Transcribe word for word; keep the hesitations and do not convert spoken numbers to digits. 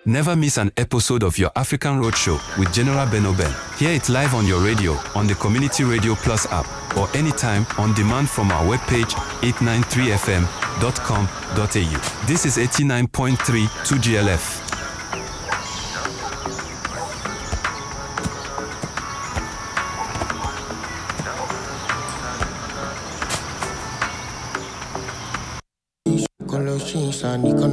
Never miss an episode of your African Roadshow with General Benoben. Hear it live on your radio, on the Community Radio Plus app, or anytime on demand from our webpage eight ninety-three f m dot com dot a u. This is eighty-nine point three two G L F. Con los jeans, Nico